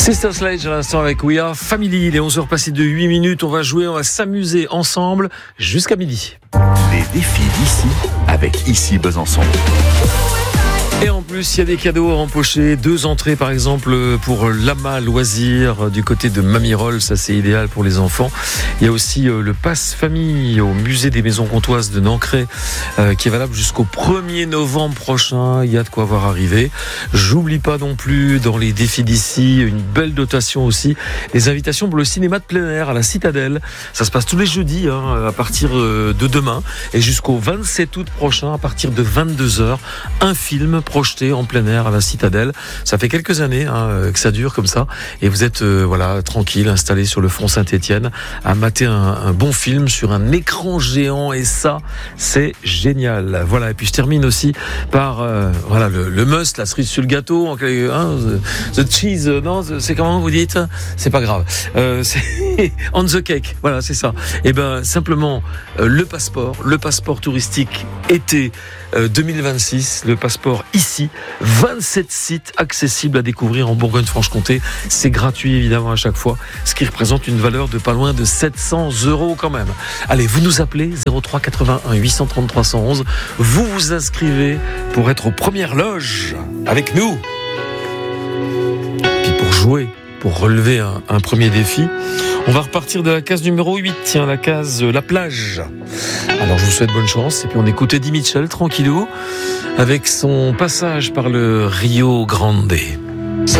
Sister Sledge à l'instant avec We Are Family. Il est 11h passées de 8 minutes. On va jouer, on va s'amuser ensemble jusqu'à midi. Les défis d'ici avec Ici Besançon. Et en plus, il y a des cadeaux à empocher. 2 entrées, par exemple, pour l'AMA Loisirs du côté de Mamirol. Ça, c'est idéal pour les enfants. Il y a aussi le pass famille au musée des Maisons Comtoises de Nancray qui est valable jusqu'au 1er novembre prochain. Il y a de quoi voir arriver. J'oublie pas non plus, dans les défis d'ici, une belle dotation aussi. Les invitations pour le cinéma de plein air à la Citadelle. Ça se passe tous les jeudis à partir de demain et jusqu'au 27 août prochain à partir de 22h. Un film projeté en plein air à la Citadelle. Ça fait quelques années que ça dure comme ça et vous êtes tranquille, installé sur le front Saint-Étienne à mater un bon film sur un écran géant et ça c'est génial. Voilà, et puis je termine aussi par le must, la cerise sur le gâteau, the cheese, non, c'est comment vous dites, c'est pas grave, c'est on the cake, voilà, c'est ça. Et ben simplement le passeport touristique été 2026, le passeport ici, 27 sites accessibles à découvrir en Bourgogne-Franche-Comté. C'est gratuit évidemment à chaque fois, ce qui représente une valeur de pas loin de 700 € quand même. Allez, vous nous appelez 03 81 830 311. Vous vous inscrivez pour être aux premières loges avec nous. Puis pour jouer, pour relever un premier défi, on va repartir de la case numéro 8, tiens, la case La Plage. Alors je vous souhaite bonne chance et puis on écoute Eddie Mitchell tranquillou avec son passage par le Rio Grande.